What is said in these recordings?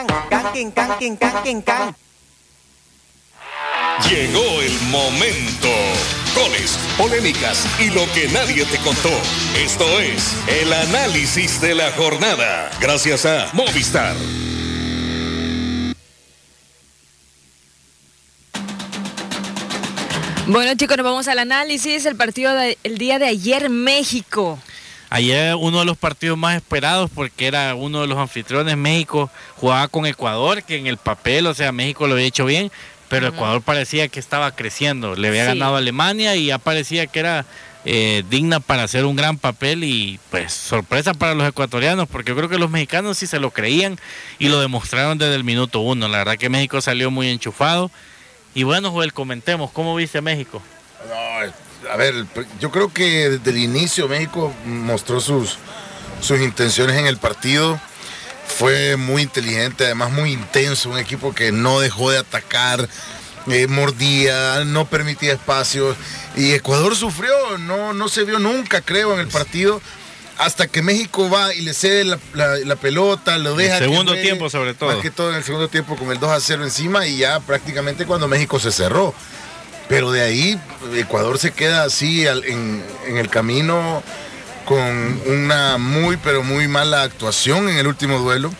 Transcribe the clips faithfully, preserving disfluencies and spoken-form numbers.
Can, can, can, can, can, can. Llegó el momento. Goles, polémicas y lo que nadie te contó. Esto es el análisis de la jornada. Gracias a Movistar. Bueno, chicos, nos vamos al análisis. El partido del día de ayer, México. Ayer uno de los partidos más esperados porque era uno de los anfitriones. México jugaba con Ecuador, que en el papel, o sea, México lo había hecho bien, pero uh-huh. Ecuador parecía que estaba creciendo. Le había sí. ganado a Alemania y ya parecía que era eh, digna para hacer un gran papel y pues sorpresa para los ecuatorianos, porque yo creo que los mexicanos sí se lo creían y lo demostraron desde el minuto uno. La verdad que México salió muy enchufado. Y bueno, Joel, comentemos, ¿cómo viste a México? No, a ver, yo creo que desde el inicio México mostró sus, sus intenciones en el partido. Fue muy inteligente, además muy intenso, un equipo que no dejó de atacar, eh, mordía, no permitía espacios. Y Ecuador sufrió, no, no se vio nunca, creo, en el partido. Hasta que México va y le cede la, la, la pelota, lo deja. En el segundo juegue, tiempo, sobre todo. Más que todo en el segundo tiempo con el dos a cero encima y ya prácticamente cuando México se cerró. Pero de ahí Ecuador se queda así en, en el camino con una muy, pero muy mala actuación en el último duelo.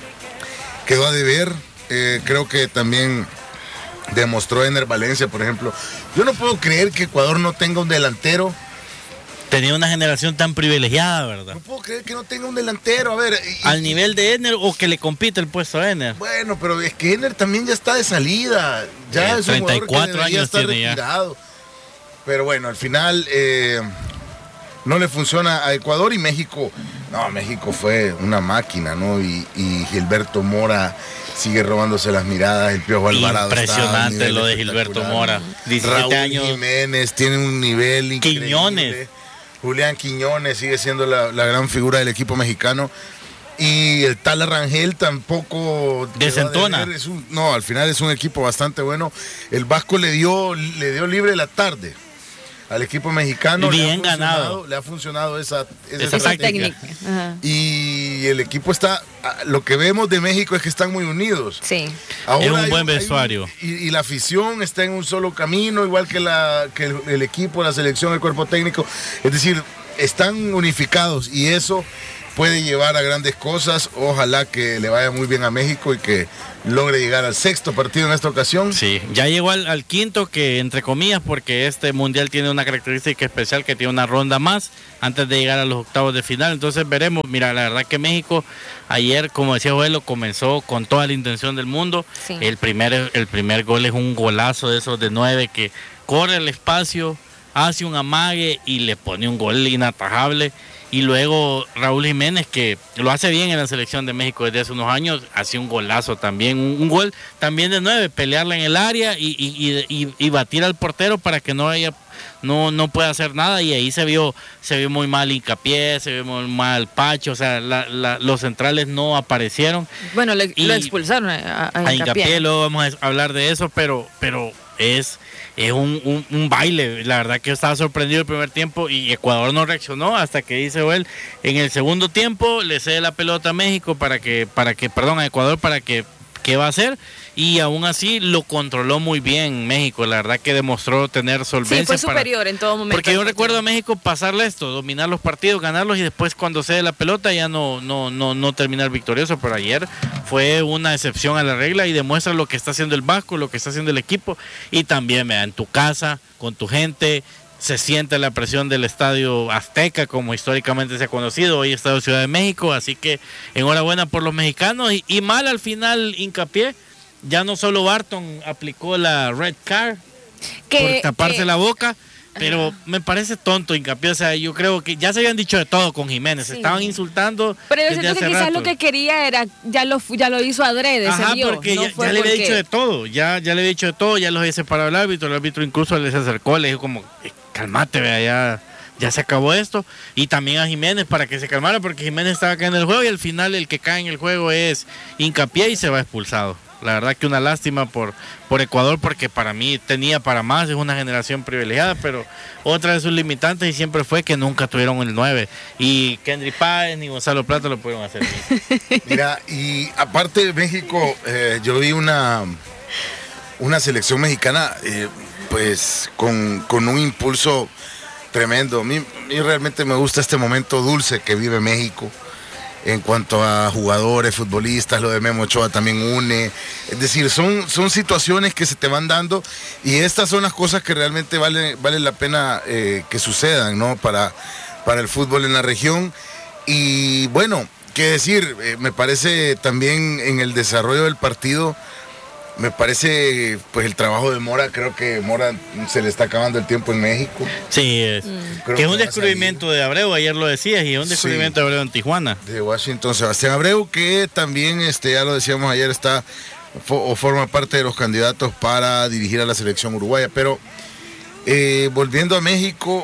Quedó a deber. Eh, creo que también demostró Ener Valencia, por ejemplo. Yo no puedo creer que Ecuador no tenga un delantero. Tenía una generación tan privilegiada, ¿verdad? No puedo creer que no tenga un delantero, a ver. Y, Al nivel de Ener o que le compite el puesto a Ener. Bueno, pero es que Ener también ya está de salida. Ya eh, es un treinta y cuatro años estar tiene retirado. Ya. Pero bueno, al final eh, no le funciona a Ecuador y México. No, México fue una máquina, ¿no? Y, y Gilberto Mora sigue robándose las miradas. El Piojo Alvarado. Impresionante lo de Gilberto Mora. diecisiete Raúl años. Jiménez tiene un nivel increíble. Quiñones. Julián Quiñones sigue siendo la, la gran figura del equipo mexicano. Y el Tala Rangel tampoco desentona. De es un, no, al final es un equipo bastante bueno. El Vasco le dio, le dio libre la tarde al equipo mexicano. Bien le ha ganado. Le ha funcionado esa, esa, esa técnica. Ajá. Y el equipo está, lo que vemos de México es que están muy unidos. Sí. Ahora es un hay, buen vestuario. Un, y, y la afición está en un solo camino, igual que, la, que el, el equipo, la selección, el cuerpo técnico. Es decir, están unificados y eso puede llevar a grandes cosas. Ojalá que le vaya muy bien a México y que logre llegar al sexto partido en esta ocasión. Sí, ya llegó al, al quinto, que entre comillas, porque este mundial tiene una característica especial, que tiene una ronda más antes de llegar a los octavos de final. Entonces veremos. Mira, la verdad que México ayer, como decía Joel, comenzó con toda la intención del mundo. Sí. El primer, el primer gol es un golazo de esos de nueve que corre el espacio, hace un amague y le pone un gol inatajable. Y luego Raúl Jiménez, que lo hace bien en la selección de México desde hace unos años, hace un golazo también, un, un gol también de nueve, pelearla en el área y, y, y, y batir al portero para que no haya, no, no pueda hacer nada. Y ahí se vio, se vio muy mal Hincapié, se vio muy mal Pacho, o sea, la, la, los centrales no aparecieron. Bueno, le, y lo expulsaron a, a, a Hincapié, luego vamos a hablar de eso, pero, pero es... Es un, un, un baile. La verdad que yo estaba sorprendido el primer tiempo y Ecuador no reaccionó hasta que dice él en el segundo tiempo le cede la pelota a México para que, para que, perdón, a Ecuador para que, ¿qué va a hacer? Y aún así lo controló muy bien México. La verdad que demostró tener solvencia. Sí, fue superior para, en todo momento. Porque yo recuerdo a México pasarle esto, dominar los partidos, ganarlos y después cuando cede la pelota ya no, no, no, no terminar victorioso. Pero ayer fue una excepción a la regla y demuestra lo que está haciendo el Vasco, lo que está haciendo el equipo. Y también, mira, en tu casa, con tu gente, se siente la presión del Estadio Azteca, como históricamente se ha conocido, hoy Estadio Ciudad de México. Así que enhorabuena por los mexicanos. Y, y mal al final Hincapié. Ya no solo Barton aplicó la red card que, por taparse que, la boca, pero ajá. me parece tonto Hincapié. O sea, yo creo que ya se habían dicho de todo con Jiménez, sí. Estaban insultando. Pero yo siento que quizás rato. Lo que quería era, ya lo, ya lo hizo adrede, ajá, se vio. porque no ya, fue ya le había porque... dicho de todo, ya, ya le había dicho de todo, ya los había separado el árbitro, el árbitro incluso les acercó, le dijo como, eh, calmate, vea, ya... Ya se acabó esto. Y también a Jiménez para que se calmara, porque Jiménez estaba acá en el juego y al final el que cae en el juego es Hincapié y se va expulsado. La verdad que una lástima por, por Ecuador, porque para mí tenía para más, es una generación privilegiada, pero otra de sus limitantes y siempre fue que nunca tuvieron el nueve. Y Kendry Páez ni Gonzalo Plata lo pudieron hacer. Mira, y aparte de México, eh, yo vi una, una selección mexicana eh, pues con, con un impulso tremendo. A mí, a mí realmente me gusta este momento dulce que vive México en cuanto a jugadores, futbolistas. Lo de Memo Ochoa también une. Es decir, son, son situaciones que se te van dando y estas son las cosas que realmente vale, vale la pena eh, que sucedan, ¿no? Para, para el fútbol en la región. Y bueno, qué decir, eh, me parece también en el desarrollo del partido, me parece pues el trabajo de Mora. Creo que Mora se le está acabando el tiempo en México. Sí, es, mm. que es un descubrimiento de Abreu, ayer lo decías, y es un descubrimiento sí, de Abreu en Tijuana. De Washington, Sebastián Abreu, que también, este, ya lo decíamos ayer, está o forma parte de los candidatos para dirigir a la selección uruguaya. Pero eh, volviendo a México,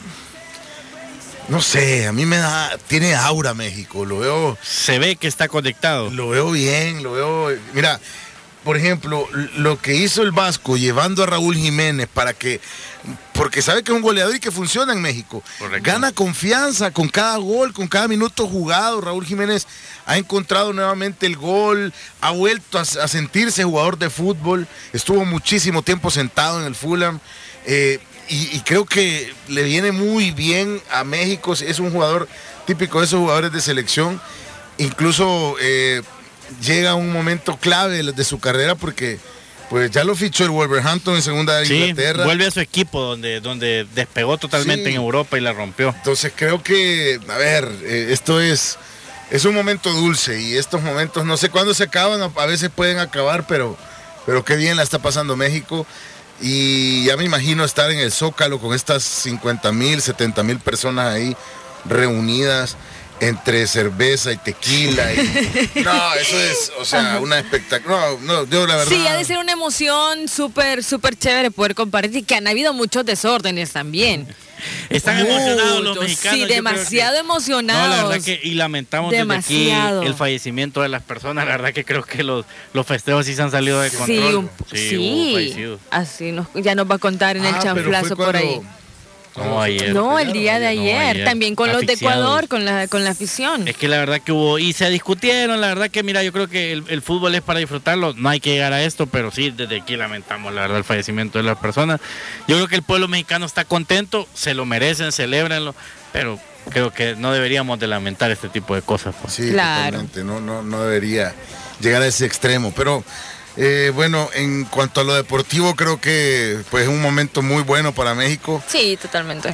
no sé, a mí me da, tiene aura México, lo veo. Se ve que está conectado. Lo veo bien, lo veo, mira. Por ejemplo, lo que hizo el Vasco llevando a Raúl Jiménez para que, porque sabe que es un goleador y que funciona en México. Correcto. Gana confianza con cada gol, con cada minuto jugado. Raúl Jiménez ha encontrado nuevamente el gol, ha vuelto a, a sentirse jugador de fútbol, estuvo muchísimo tiempo sentado en el Fulham eh, y, y creo que le viene muy bien a México. Es un jugador típico de esos jugadores de selección, incluso... Eh, llega un momento clave de, de su carrera porque pues ya lo fichó el Wolverhampton en segunda de sí, Inglaterra. Vuelve a su equipo donde, donde despegó totalmente sí. en Europa y la rompió. Entonces creo que, a ver, eh, esto es, es un momento dulce y estos momentos no sé cuándo se acaban, a, a veces pueden acabar, pero, pero qué bien la está pasando México. Y ya me imagino estar en el Zócalo con estas cincuenta mil, setenta mil personas ahí reunidas entre cerveza y tequila y... no, eso es, o sea, una espectáculo. No, no, yo la verdad. Sí, ha de ser una emoción súper, súper chévere poder compartir y que han habido muchos desórdenes también. Están Mucho, emocionados los mexicanos. Sí, demasiado que... emocionados. No, la verdad que, y lamentamos demasiado. Desde aquí el fallecimiento de las personas. La verdad que creo que los, los festejos sí se han salido de control. Sí, un, sí, sí así nos, ya nos va a contar en ah, el chanflazo por ahí. No, ayer. No, el día de ayer. No, ayer. También con Aficiados. Los de Ecuador, con la, con la afición. Es que la verdad que hubo, y se discutieron, la verdad que mira, yo creo que el, el fútbol es para disfrutarlo, no hay que llegar a esto, pero sí, desde aquí lamentamos la verdad el fallecimiento de las personas. Yo creo que el pueblo mexicano está contento, se lo merecen, celébrenlo, pero creo que no deberíamos de lamentar este tipo de cosas. Pues. Sí, claro. Totalmente, no, no, no debería llegar a ese extremo, pero... Eh, bueno, en cuanto a lo deportivo, creo que pues es un momento muy bueno para México. Sí, totalmente.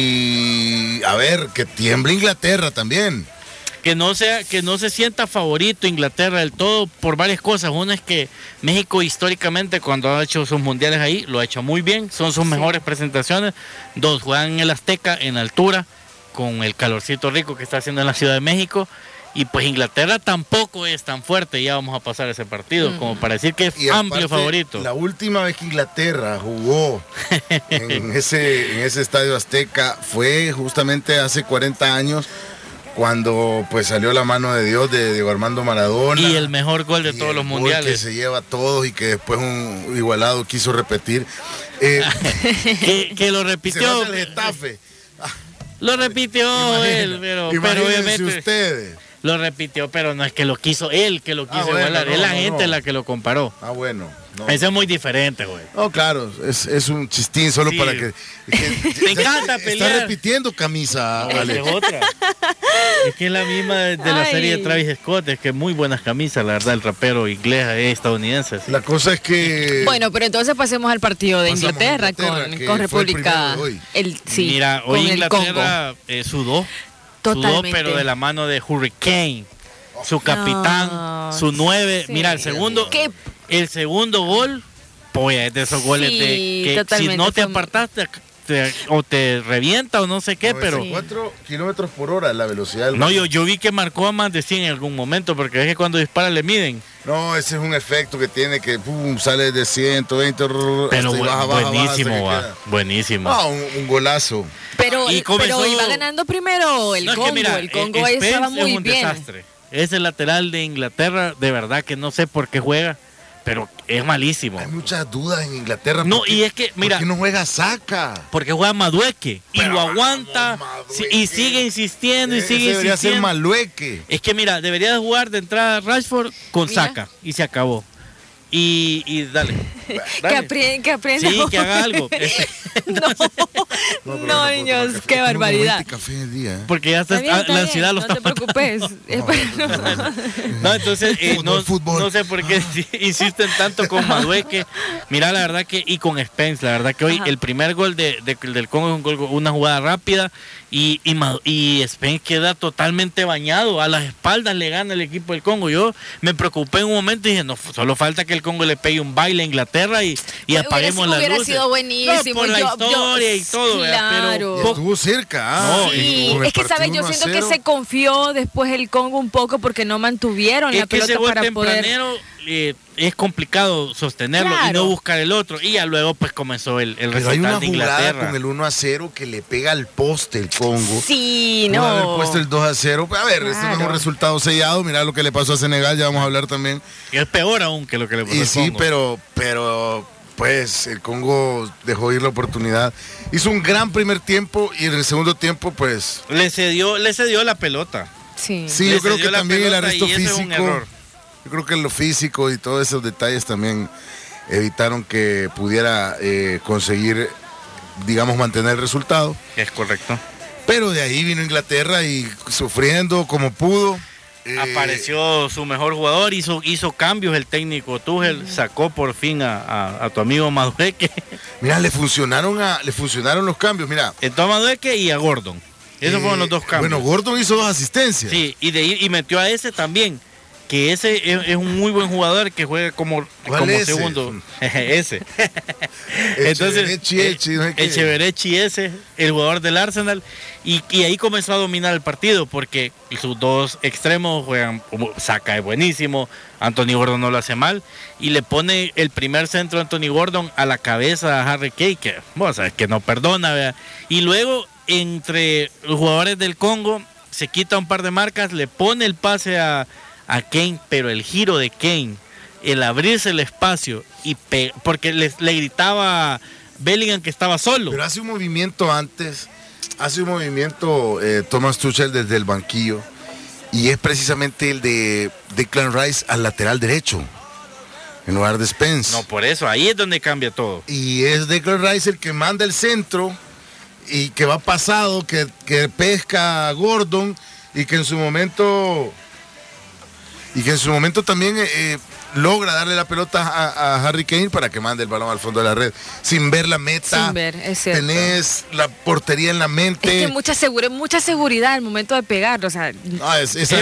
Y a ver, que tiemble Inglaterra también. Que no sea, que no se sienta favorito Inglaterra del todo por varias cosas. Una es que México históricamente cuando ha hecho sus mundiales ahí, lo ha hecho muy bien, son sus sí. mejores presentaciones. Dos, juegan en el Azteca, en altura, con el calorcito rico que está haciendo en la Ciudad de México. Y pues Inglaterra tampoco es tan fuerte, ya vamos a pasar ese partido, mm. como para decir que es y amplio aparte, favorito. La última vez que Inglaterra jugó en, ese, en ese estadio Azteca fue justamente hace cuarenta años, cuando pues salió la mano de Dios de Diego Armando Maradona. Y el mejor gol de todos los mundiales. Que se lleva a todos y que después un igualado quiso repetir. Eh, que, que lo repitió. Se el Getafe. Lo repitió él, pero, pero obviamente... ustedes. Lo repitió, pero no es que lo quiso él, que lo quiso ah, bueno, igualar. No, es la no, gente no. la que lo comparó. Ah, bueno. No. Eso es muy diferente, güey. No, claro, es, es un chistín solo sí. para que... que Te encanta pelear. Está repitiendo camisa, no, vale. Es otra. Es que es la misma de, de la Ay. serie de Travis Scott, es que muy buenas camisas, la verdad, el rapero inglés estadounidense. Sí. La cosa es que... Bueno, pero entonces pasemos al partido de Inglaterra, Inglaterra con, con República... El, el, sí, Mira, hoy Inglaterra eh, sudó. Totalmente. Sudó, pero de la mano de Hurricane, su capitán, no, su nueve. Sí. Mira, el segundo, ¿Qué? el segundo gol, pues es de esos sí, goles de que si no te apartaste te, o te revienta o no sé qué, pero... cuatro kilómetros por hora la velocidad del No, yo, yo vi que marcó a más de cien en algún momento, porque es que cuando dispara le miden. No, ese es un efecto que tiene que pum, sale de ciento veinte, pero bu baja, baja, buenísimo, baja, va, buenísimo. Ah, un, un golazo. Pero, y comenzó... pero iba ganando primero el no, Congo, es que mira, el Congo el, estaba muy es un bien. Desastre. Ese lateral de Inglaterra, de verdad que no sé por qué juega, pero es malísimo. Hay muchas dudas en Inglaterra. No, ¿por qué- y es que, mira, ¿por qué no juega Saka? porque juega Madueque y Pero lo aguanta vamos, si- Madueque. y sigue insistiendo y Ese sigue debería ser insistiendo. Malueque. Es que mira, debería de jugar de entrada Rashford con Mira. Saka y se acabó. Y, y dale. Que dale. aprenda, que aprenda. Sí, que haga algo. Este, No, pero no, no niños, puedo tomar café. qué Tengo barbaridad. veinte café al día, ¿eh? porque ya está, Está bien, ah, está la bien, ansiedad lo no está te preocupes. Eh, bueno. No, entonces eh, Fútbol, no, fútbol. no sé por qué insisten tanto con Madueque. Mira, la verdad que, y con Spence, la verdad que hoy Ajá. el primer gol de, de- del Congo es un gol, una jugada rápida y, y, Madu- y Spence queda totalmente bañado. A las espaldas le gana el equipo del Congo. Yo me preocupé en un momento y dije, no, solo falta que el Congo le pegue un baile a Inglaterra y, y Hubiera apaguemos sido- las hubiera luces. sido buenísimo. No, por la Yo- historia yo- y todo, ¿verdad? claro. Pero Y po- estuvo cerca. ah, No, y Sí, con el es que sabes, partido yo uno a siento que cero. se confió después el Congo un poco porque no mantuvieron es la que ese pelota gol para poder. tempranero eh, es complicado sostenerlo y Claro. no buscar el otro. Y ya luego pues comenzó el, el Pero hay una recital de jugada Inglaterra. con el uno a cero que le pega al poste el Congo. Sí, Pudo haber no. puesto el dos a cero. A ver, este no es un Claro. resultado sellado. Mira lo que le pasó a Senegal, ya vamos a hablar también. Que es peor aún que lo que le pasó Y al sí, Congo. pero, pero pues el Congo dejó ir la oportunidad. Hizo un gran primer tiempo y en el segundo tiempo, pues Le cedió, le cedió la pelota. Sí. sí, Le yo creo cedió que la también el pelota arresto y ese es un físico. error. Yo creo que lo físico y todos esos detalles también evitaron que pudiera eh, conseguir, digamos, mantener el resultado. Es correcto. Pero de ahí vino Inglaterra y sufriendo como pudo. eh, Apareció su mejor jugador, hizo, hizo cambios el técnico Tuchel, sacó por fin a, a- a tu amigo Madueque. Mira, le funcionaron a, le funcionaron los cambios. Mira, Entró a Madueque y a Gordon. Esos eh, fueron los dos cambios. Bueno, Gordon hizo dos asistencias. Sí, y de ahí y metió a ese también, que ese es, es un muy buen jugador que juega como, ¿Cuál como ese? segundo. ese. Echeverechi, Echi, no sé qué. Echeverechi ese, el jugador del Arsenal, y, y ahí comenzó a dominar el partido porque sus dos extremos juegan, como Saka es buenísimo, Anthony Gordon no lo hace mal, y le pone el primer centro a Anthony Gordon a la cabeza a Harry Kane, que vos sabes que no perdona, ¿verdad? Y luego entre los jugadores del Congo se quita un par de marcas, le pone el pase a, a Kane, pero el giro de Kane, el abrirse el espacio, y pe- porque le, le gritaba Bellingham que estaba solo. Pero hace un movimiento antes, hace un movimiento eh, Thomas Tuchel desde el banquillo y es precisamente el de Declan Rice al lateral derecho en lugar de Spence. No, por eso, ahí es donde cambia todo. Y es Declan Rice el que manda el centro y que va pasado, que, que pesca a Gordon y que en su momento y que en su momento también eh, eh, logra darle la pelota a, a Harry Kane para que mande el balón al fondo de la red sin ver la meta. Sin ver, es cierto. Tenés la portería en la mente. Es que mucha, segura, mucha seguridad al momento de pegar, o sea, Ah, es- esa